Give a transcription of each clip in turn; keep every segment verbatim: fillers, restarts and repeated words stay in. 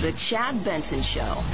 The Chad Benson Show.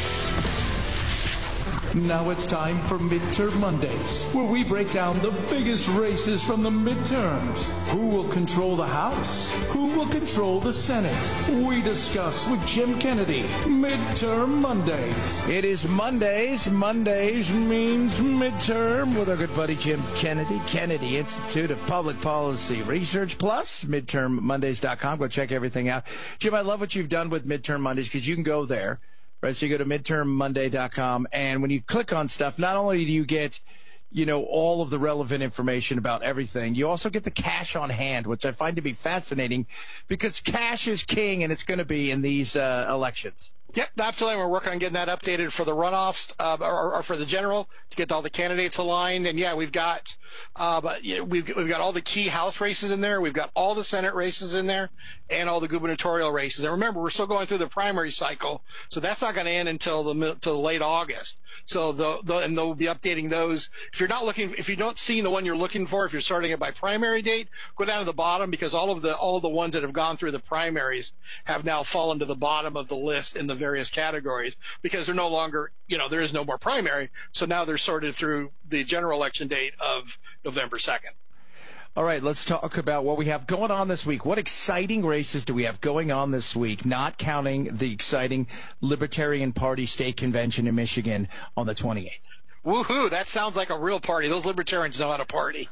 Now it's time for Midterm Mondays, where we break down the biggest races from the midterms. Who will control the House? Who will control the Senate? We discuss with Jim Kennedy. Midterm Mondays. It is Mondays. Mondays means midterm with our good buddy Jim Kennedy. Kennedy Institute of Public Policy Research Plus, midterm mondays dot com. Go check everything out. Jim, I love what you've done with Midterm Mondays because you can go there. Right, so you go to midterm monday dot com, and when you click on stuff, not only do you get, you know, all of the relevant information about everything, you also get the cash on hand, which I find to be fascinating because cash is king, and it's going to be in these uh, elections. Yep, absolutely. We're working on getting that updated for the runoffs, uh, or, or for the general, to get all the candidates aligned. And yeah, we've got, uh, you know, we've we've got all the key House races in there. We've got all the Senate races in there, and all the gubernatorial races. And remember, we're still going through the primary cycle, so that's not going to end until the till late August. So the, the and they'll be updating those. If you're not looking, if you don't see the one you're looking for, if you're starting it by primary date, go down to the bottom because all of the all of the ones that have gone through the primaries have now fallen to the bottom of the list in the various categories because they're no longer, you know, there is no more primary. So now they're sorted through the general election date of November second. All right, let's talk about what we have going on this week. What exciting races do we have going on this week, not counting the exciting Libertarian Party state convention in Michigan on the twenty-eighth? Woohoo, that sounds like a real party. Those libertarians know how to party.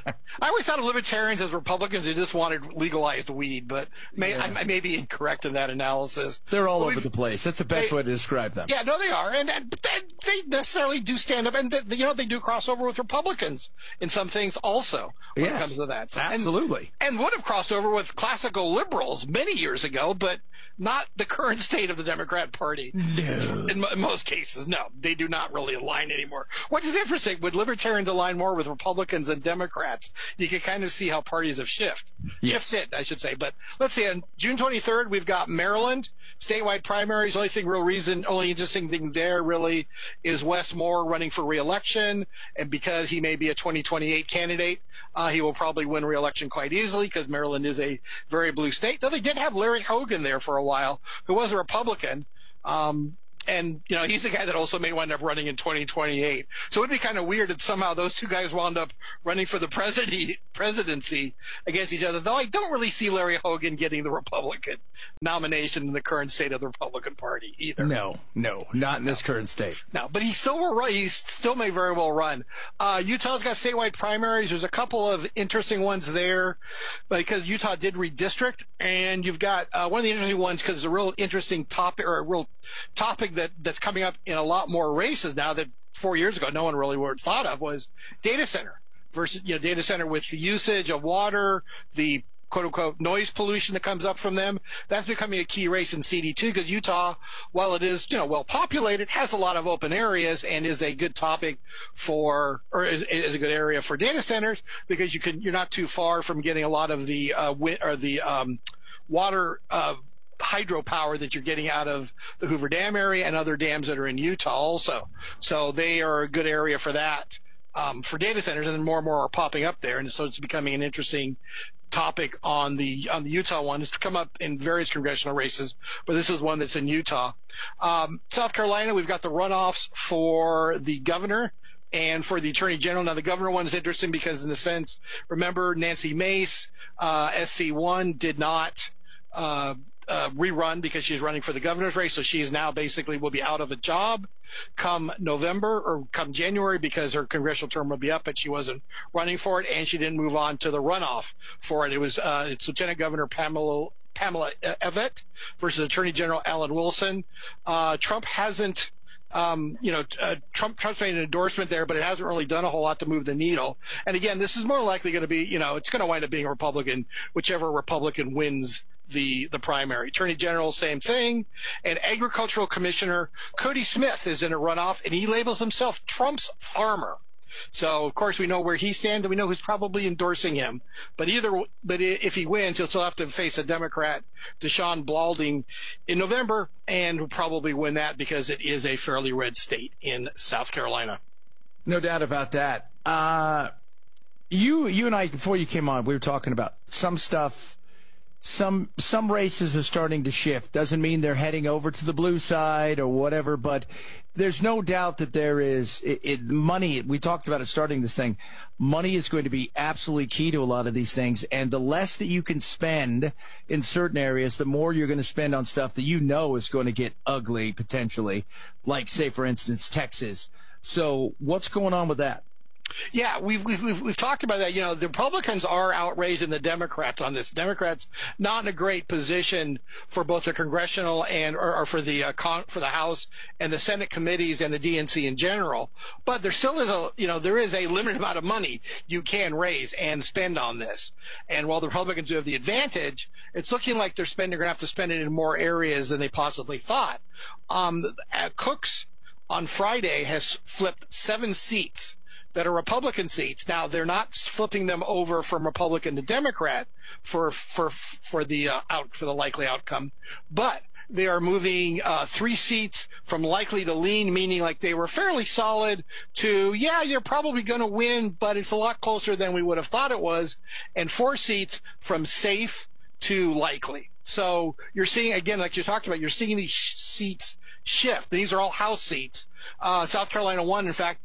I always thought of libertarians as Republicans who just wanted legalized weed, but may, yeah. I, I may be incorrect in that analysis. They're all but over we, the place. That's the best they, way to describe them. Yeah, no, they are. And, and they, they necessarily do stand up, and they, you know, they do cross over with Republicans in some things also when yes, it comes to that. So, absolutely. And, and would have crossed over with classical liberals many years ago, but not the current state of the Democrat Party. No. In, in most cases, no. They do not really align anymore. Which is interesting. Would libertarians align more with Republicans and Democrats? You can kind of see how parties have shifted. Yes. Shifted, I should say. But let's see. On June twenty-third, we've got Maryland. Statewide primaries. Only thing, real reason, only interesting thing there really is Wes Moore running for re-election. And because he may be a twenty twenty-eight candidate, uh, he will probably win re-election quite easily because Maryland is a very blue state. Though they did have Larry Hogan there for a while, who was a Republican. Um, And, you know, he's the guy that also may wind up running in twenty twenty-eight. So it would be kind of weird that somehow those two guys wound up running for the president, presidency against each other. Though I don't really see Larry Hogan getting the Republican nomination in the current state of the Republican Party either. No, no, not in this no. current state. No, but he still will run. He still may very well run. Uh, Utah's got statewide primaries. There's a couple of interesting ones there because Utah did redistrict. And you've got uh, one of the interesting ones because it's a real interesting topic or a real topic that, that's coming up in a lot more races now that four years ago no one really would have thought of was data center versus, you know, data center with the usage of water, the quote-unquote noise pollution that comes up from them. That's becoming a key race in C D two because Utah, while it is, you know, well populated, has a lot of open areas and is a good topic for, or is, is a good area for data centers because you can, you're not too far from getting a lot of the uh, wind or the um, water uh, hydropower that you're getting out of the Hoover Dam area and other dams that are in Utah also. So they are a good area for that, um, for data centers, and then more and more are popping up there. And so it's becoming an interesting topic on the on the Utah one. It's come up in various congressional races, but this is one that's in Utah. Um, South Carolina, we've got the runoffs for the governor and for the attorney general. Now, the governor one is interesting because, in the sense, remember Nancy Mace, uh, S C one, did not uh, uh, rerun because she's running for the governor's race, so she's now basically will be out of a job come November or come January because her congressional term will be up, but she wasn't running for it, and she didn't move on to the runoff for it. It was uh, it's Lieutenant Governor Pamela Pamela Evette versus Attorney General Alan Wilson. Uh, Trump hasn't. Um, you know, uh, Trump, Trump's made an endorsement there, but it hasn't really done a whole lot to move the needle. And again, this is more likely going to be, you know, it's going to wind up being a Republican, whichever Republican wins the, the primary. Attorney General, same thing. And Agricultural Commissioner Cody Smith is in a runoff, and he labels himself Trump's farmer. So, of course, we know where he stands, and we know who's probably endorsing him. But either, but if he wins, he'll still have to face a Democrat, Deshaun Balding, in November, and will probably win that because it is a fairly red state in South Carolina. No doubt about that. Uh, you, you and I, before you came on, we were talking about some stuff some some races are starting to shift. Doesn't mean they're heading over to the blue side or whatever, but there's no doubt that there is it, it, money. We talked about it starting this thing. Money is going to be absolutely key to a lot of these things, and the less that you can spend in certain areas, the more you're going to spend on stuff that you know is going to get ugly potentially, like, say, for instance, Texas. So what's going on with that? Yeah, we've, we've we've we've talked about that. You know, the Republicans are outraising the Democrats on this. Democrats not in a great position for both the congressional and or, or for the uh, con, for the House and the Senate committees and the D N C in general. But there still is a you know there is a limited amount of money you can raise and spend on this. And while the Republicans do have the advantage, it's looking like they're spending going to have to spend it in more areas than they possibly thought. Um, uh, Cooks on Friday has flipped seven seats that are Republican seats. Now, they're not flipping them over from Republican to Democrat for for for the uh, out for the likely outcome, but they are moving uh, three seats from likely to lean, meaning like they were fairly solid, to yeah, you're probably going to win, but it's a lot closer than we would have thought it was, and four seats from safe to likely. So you're seeing, again, like you talked about, you're seeing these seats shift. These are all House seats. Uh, South Carolina won, in fact,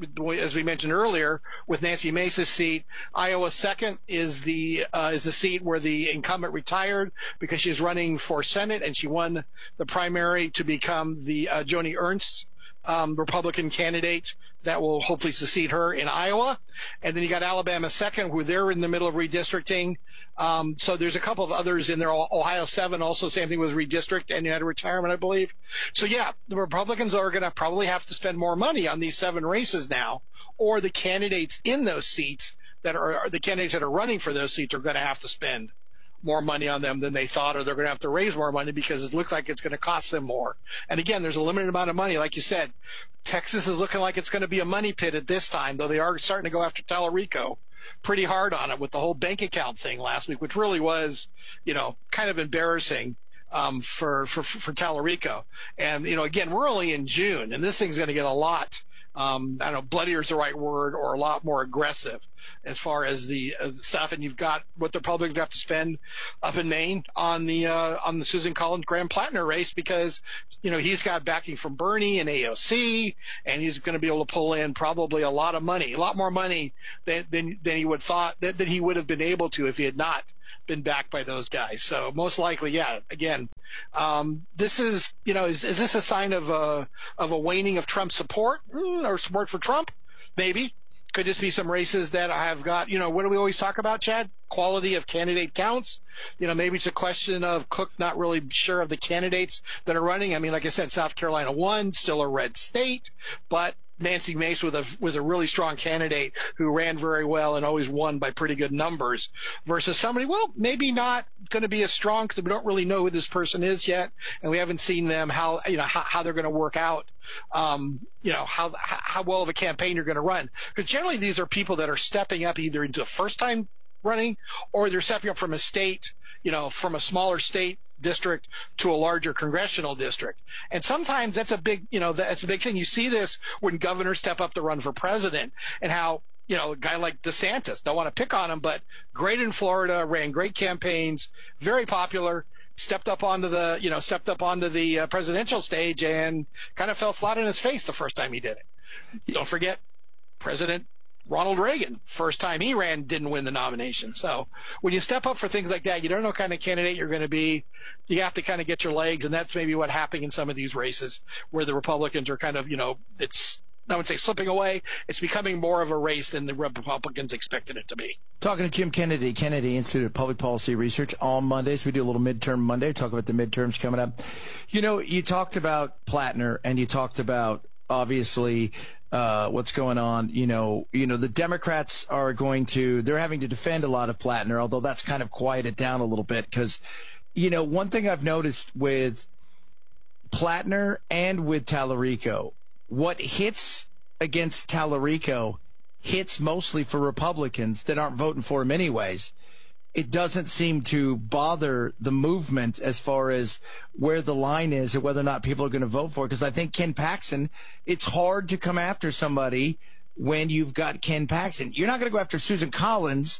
as we mentioned earlier, with Nancy Mace's seat. Iowa second is the uh, is the seat where the incumbent retired because she's running for Senate, and she won the primary to become the uh, Joni Ernst um, Republican candidate that will hopefully succeed her in Iowa. And then you got Alabama second, who they're in the middle of redistricting. Um, so there's a couple of others in there. Ohio seven, also same thing with redistrict, and you had a retirement, I believe. So yeah, the Republicans are going to probably have to spend more money on these seven races now, or the candidates in those seats that are the candidates that are running for those seats are going to have to spend more money on them than they thought, or they're going to have to raise more money because it looks like it's going to cost them more. And again, there's a limited amount of money. Like you said, Texas is looking like it's going to be a money pit at this time, though they are starting to go after Tallarico pretty hard on it with the whole bank account thing last week, which really was, you know, kind of embarrassing um, for, for, for Tallarico. And, you know, again, we're only in June, and this thing's going to get a lot Um, I don't know, bloodier is the right word, or a lot more aggressive as far as the uh, stuff. And you've got what the Republicans have to spend up in Maine on the uh, on the Susan Collins Graham Plattner race, because you know he's got backing from Bernie and A O C, and he's going to be able to pull in probably a lot of money, a lot more money than than, than he would thought that, that he would have been able to if he had not been backed by those guys. So most likely, yeah, again, um, this is, you know, is, is this a sign of a, of a waning of Trump support mm, or support for Trump? Maybe. Could just be some races that have got, you know, what do we always talk about, Chad? Quality of candidate counts. You know, maybe it's a question of Cook not really sure of the candidates that are running. I mean, like I said, South Carolina won, still a red state, but Nancy Mace was a, was a really strong candidate who ran very well and always won by pretty good numbers, versus somebody, well, maybe not going to be as strong because we don't really know who this person is yet, and we haven't seen them, how, you know, how, how they're going to work out, um, you know, how, how well of a campaign you're going to run. Because generally these are people that are stepping up either into the first time running, or they're stepping up from a state, you know, from a smaller state district to a larger congressional district. And sometimes that's a big, you know, that's a big thing. You see this when governors step up to run for president, and how, you know, a guy like DeSantis, don't want to pick on him, but great in Florida, ran great campaigns, very popular, stepped up onto the, you know, stepped up onto the uh, presidential stage and kind of fell flat on his face the first time he did it. Don't forget President Ronald Reagan, first time he ran, didn't win the nomination. So when you step up for things like that, you don't know what kind of candidate you're going to be. You have to kind of get your legs, and that's maybe what happened in some of these races where the Republicans are kind of, you know, it's, I would say slipping away. It's becoming more of a race than the Republicans expected it to be. Talking to Jim Kennedy, Kennedy Institute of Public Policy Research. On Mondays, we do a little midterm Monday, talk about the midterms coming up. You know, you talked about Plattner, and you talked about, obviously, Uh, what's going on, you know, you know, the Democrats are going to, they're having to defend a lot of Plattner, although that's kind of quieted down a little bit because, you know, one thing I've noticed with Plattner and with Tallarico, what hits against Tallarico hits mostly for Republicans that aren't voting for him anyways. It doesn't seem to bother the movement as far as where the line is and whether or not people are going to vote for it. Because I think Ken Paxton, it's hard to come after somebody when you've got Ken Paxton. You're not going to go after Susan Collins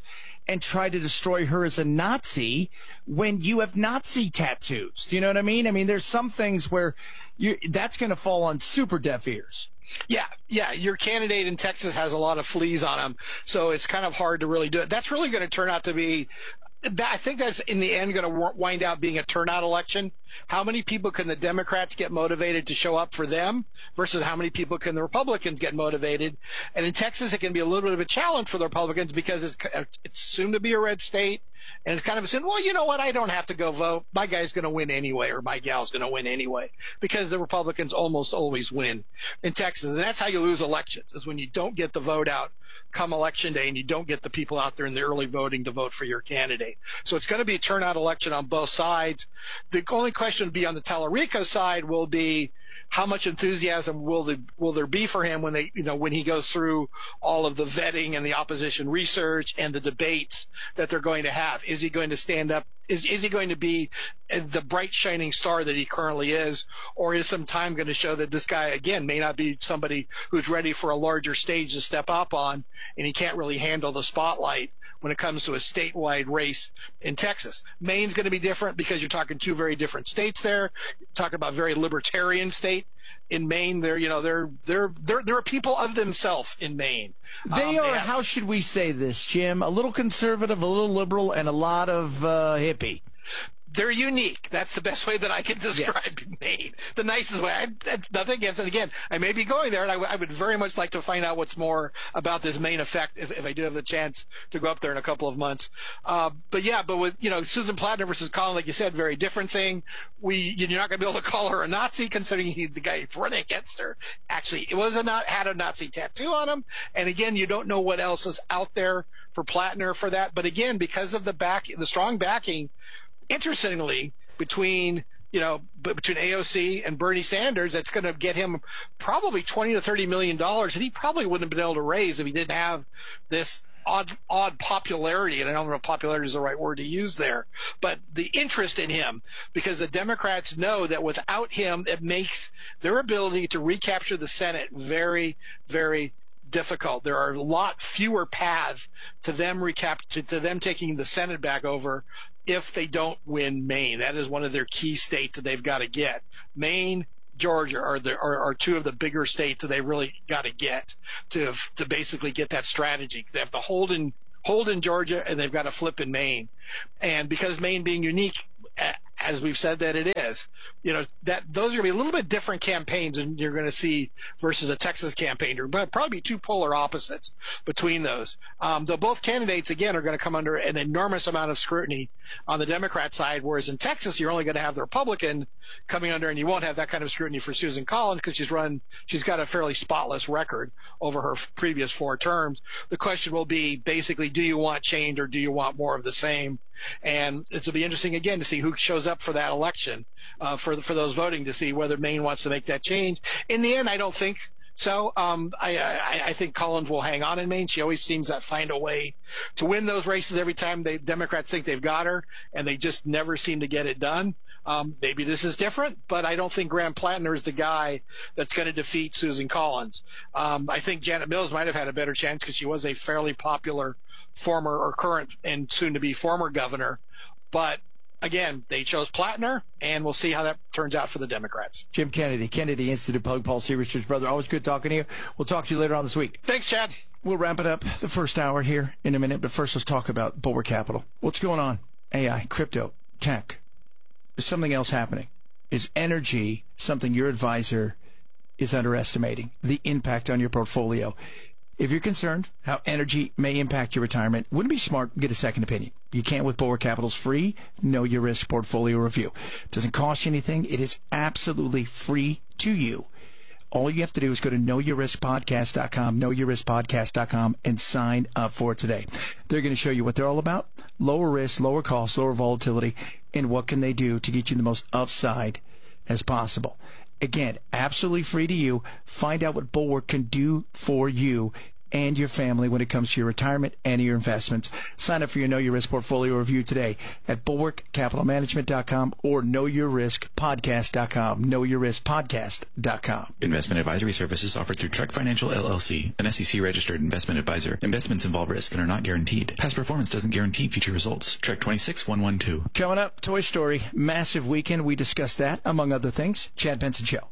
and try to destroy her as a Nazi when you have Nazi tattoos. Do you know what I mean? I mean, there's some things where you that's going to fall on super deaf ears. Yeah, yeah. Your candidate in Texas has a lot of fleas on him, so it's kind of hard to really do it. That's really going to turn out to be that, I think that's in the end going to wind out being a turnout election. How many people can the Democrats get motivated to show up for them versus how many people can the Republicans get motivated? And in Texas, it can be a little bit of a challenge for the Republicans because it's, it's assumed to be a red state. And it's kind of assumed, well, you know what? I don't have to go vote. My guy's going to win anyway, or my gal's going to win anyway, because the Republicans almost always win in Texas. And that's how you lose elections, is when you don't get the vote out come election day and you don't get the people out there in the early voting to vote for your candidate. So it's going to be a turnout election on both sides. The only question would be on the Tallarico side will be how much enthusiasm will the, will there be for him when they, you know, when he goes through all of the vetting and the opposition research and the debates that they're going to have? Is he going to stand up? Is, is he going to be the bright shining star that he currently is? Or is some time going to show that this guy, again, may not be somebody who's ready for a larger stage to step up on, and he can't really handle the spotlight when it comes to a statewide race in Texas? Maine's going to be different because you're talking two very different states there. You're talking about a very libertarian state. In Maine, they're, you know, they're, they're, they're, they're a people of themselves in Maine. They um, are, they have, how should we say this, Jim? A little conservative, a little liberal, and a lot of uh, hippie. They're unique. That's the best way that I can describe yes. Maine. The nicest way. I, I, nothing against it. Again, I may be going there, and I, I would very much like to find out what's more about this Maine effect if, if I do have the chance to go up there in a couple of months. Uh, but yeah, but with, you know, Susan Plattner versus Collin, like you said, very different thing. We, you're not going to be able to call her a Nazi, considering he, the guy running against her actually it was a not had a Nazi tattoo on him. And again, you don't know what else is out there for Plattner for that. But again, because of the back, the strong backing, interestingly, between you know between A O C and Bernie Sanders, that's going to get him probably twenty to thirty million dollars, and he probably wouldn't have been able to raise if he didn't have this odd odd popularity. And I don't know if popularity is the right word to use there, but the interest in him, because the Democrats know that without him, it makes their ability to recapture the Senate very, very difficult. There are a lot fewer paths to them recap to, to them taking the Senate back over if they don't win Maine. That is one of their key states that they've got to get. Maine, Georgia are the are, are two of the bigger states that they really got to get to to basically get that strategy. They have to hold in hold in Georgia, and they've got to flip in Maine. And because Maine being unique, as we've said that it is, you know, that those are going to be a little bit different campaigns than you're going to see versus a Texas campaign. There will probably be two polar opposites between those. Um, though both candidates, again, are going to come under an enormous amount of scrutiny on the Democrat side, whereas in Texas, you're only going to have the Republican coming under, and you won't have that kind of scrutiny for Susan Collins because she's run, she's got a fairly spotless record over her previous four terms. The question will be basically, do you want change or do you want more of the same? And it'll be interesting again to see who shows up for that election, uh, for for those voting, to see whether Maine wants to make that change. In the end, I don't think so. Um, I, I I think Collins will hang on in Maine. She always seems to find a way to win those races every time the Democrats think they've got her, and they just never seem to get it done. Um, maybe this is different, but I don't think Graham Plattner is the guy that's going to defeat Susan Collins. Um, I think Janet Mills might have had a better chance because she was a fairly popular former or current and soon-to-be former governor. But again, they chose Plattner, and we'll see how that turns out for the Democrats. Jim Kennedy, Kennedy Institute Public Policy Research, brother. Always good talking to you. We'll talk to you later on this week. Thanks, Chad. We'll wrap it up the first hour here in a minute, but first let's talk about Bulwark Capital. What's going on? A I, crypto, tech. There's something else happening. Is energy something your advisor is underestimating? The impact on your portfolio. If you're concerned how energy may impact your retirement, wouldn't it be smart to get a second opinion? You can with Bulwark Capital's free Know Your Risk portfolio review. It doesn't cost you anything. It is absolutely free to you. All you have to do is go to know your risk podcast dot com, know your risk podcast dot com, and sign up for it today. They're going to show you what they're all about: lower risk, lower cost, lower volatility, and what can they do to get you the most upside as possible. Again, absolutely free to you. Find out what Bulwark can do for you and your family when it comes to your retirement and your investments. Sign up for your Know Your Risk portfolio review today at bulwark capital management dot com or know your risk podcast dot com. know your risk podcast dot com. Investment advisory services offered through Trek Financial L L C, an S E C-registered investment advisor. Investments involve risk and are not guaranteed. Past performance doesn't guarantee future results. Trek twenty-six one one two. Coming up, Toy Story, massive weekend. We discussed that, among other things. Chad Benson Show.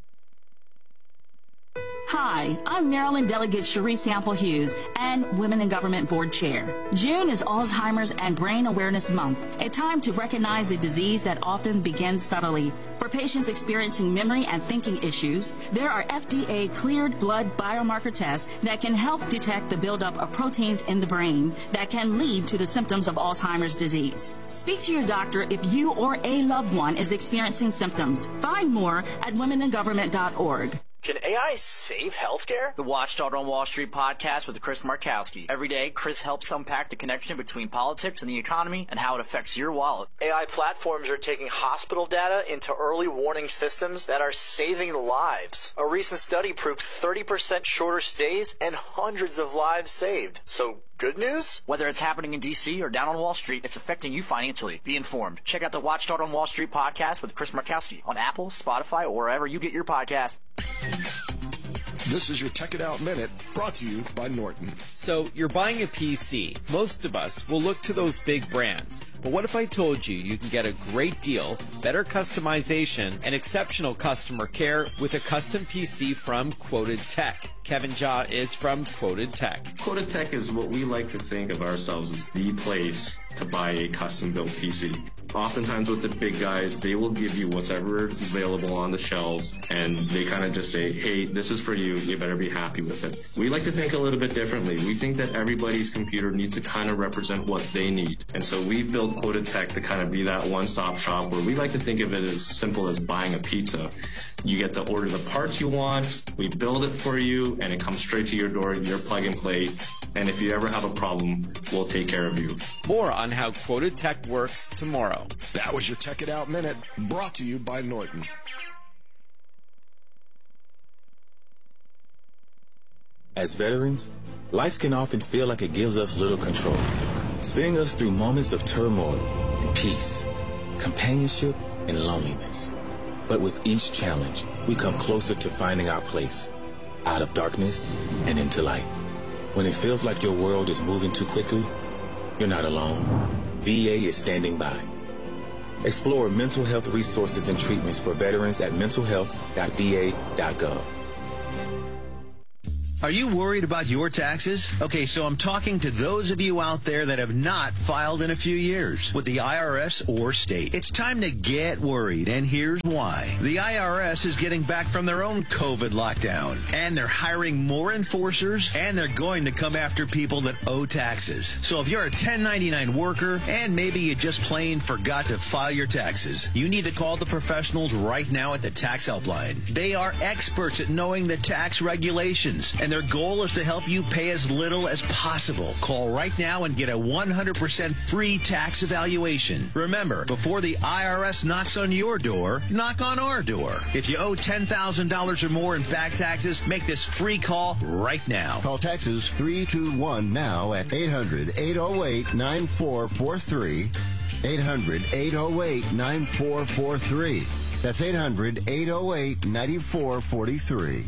Hi, I'm Maryland Delegate Cherie Sample Hughes and Women in Government Board Chair. June is Alzheimer's and Brain Awareness Month, a time to recognize a disease that often begins subtly. For patients experiencing memory and thinking issues, there are F D A-cleared blood biomarker tests that can help detect the buildup of proteins in the brain that can lead to the symptoms of Alzheimer's disease. Speak to your doctor if you or a loved one is experiencing symptoms. Find more at women in government dot org. Can A I save healthcare? The Watchdog on Wall Street podcast with Chris Markowski. Every day, Chris helps unpack the connection between politics and the economy and how it affects your wallet. A I platforms are taking hospital data into early warning systems that are saving lives. A recent study proved thirty percent shorter stays and hundreds of lives saved. So, good news? Whether it's happening in D C or down on Wall Street, it's affecting you financially. Be informed. Check out the Watchdog on Wall Street podcast with Chris Markowski on Apple, Spotify, or wherever you get your podcast. This is your Tech It Out Minute, brought to you by Norton. So, you're buying a P C. Most of us will look to those big brands. But what if I told you you can get a great deal, better customization, and exceptional customer care with a custom P C from Quoted Tech? Kevin Jha is from Quoted Tech. Quoted Tech is what we like to think of ourselves as the place to buy a custom-built P C. Oftentimes with the big guys, they will give you whatever is available on the shelves, and they kind of just say, hey, this is for you, you better be happy with it. We like to think a little bit differently. We think that everybody's computer needs to kind of represent what they need. And so we've built Quoted Tech to kind of be that one-stop shop where we like to think of it as simple as buying a pizza. You get to order the parts you want, we build it for you, and it comes straight to your door, your plug and play. And if you ever have a problem, we'll take care of you. More on how Quoted Tech works tomorrow. That was your Tech It Out Minute, brought to you by Norton. As veterans, life can often feel like it gives us little control, spinning us through moments of turmoil and peace, companionship and loneliness. But with each challenge, we come closer to finding our place, out of darkness and into light. When it feels like your world is moving too quickly, you're not alone. V A is standing by. Explore mental health resources and treatments for veterans at mental health dot v a dot gov. Are you worried about your taxes? Okay, so I'm talking to those of you out there that have not filed in a few years with the I R S or state. It's time to get worried, and here's why. The I R S is getting back from their own COVID lockdown, and they're hiring more enforcers, and they're going to come after people that owe taxes. So if you're a ten ninety-nine worker, and maybe you just plain forgot to file your taxes, you need to call the professionals right now at the Tax Helpline. They are experts at knowing the tax regulations, and their goal is to help you pay as little as possible. Call right now and get a one hundred percent free tax evaluation. Remember, before the I R S knocks on your door, knock on our door. If you owe ten thousand dollars or more in back taxes, make this free call right now. Call Texas three two one now at eight hundred, eight oh eight, nine four four three. eight hundred, eight oh eight, nine four four three. That's eight hundred, eight oh eight, nine four four three.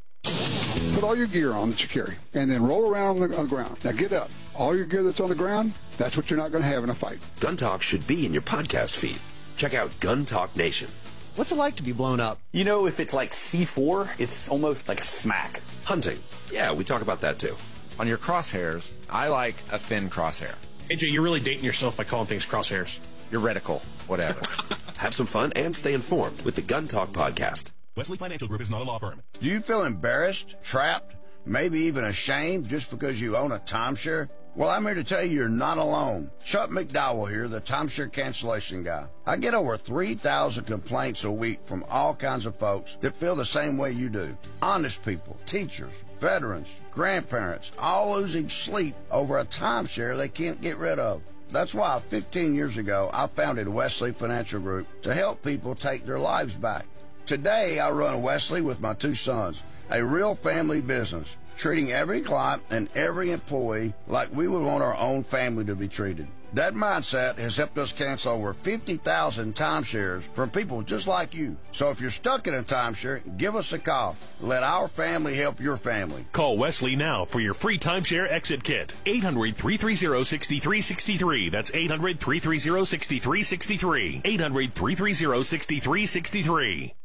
Put all your gear on that you carry, and then roll around on the, on the ground. Now get up. All your gear that's on the ground, that's what you're not going to have in a fight. Gun Talk should be in your podcast feed. Check out Gun Talk Nation. What's it like to be blown up? You know, if it's like C four, it's almost like a smack. Hunting. Yeah, we talk about that too. On your crosshairs, I like a thin crosshair. A J, you're really dating yourself by calling things crosshairs. Your reticle, whatever. Have some fun and stay informed with the Gun Talk podcast. Wesley Financial Group is not a law firm. Do you feel embarrassed, trapped, maybe even ashamed just because you own a timeshare? Well, I'm here to tell you you're not alone. Chuck McDowell here, the timeshare cancellation guy. I get over three thousand complaints a week from all kinds of folks that feel the same way you do. Honest people, teachers, veterans, grandparents, all losing sleep over a timeshare they can't get rid of. That's why fifteen years ago I founded Wesley Financial Group to help people take their lives back. Today I run Wesley with my two sons, a real family business. treating every client and every employee like we would want our own family to be treated. That mindset has helped us cancel over fifty thousand timeshares from people just like you. So if you're stuck in a timeshare, give us a call. Let our family help your family. Call Wesley now for your free timeshare exit kit. eight hundred, three three zero, six three six three. That's eight hundred, three three zero, six three six three. eight hundred, three three zero, six three six three.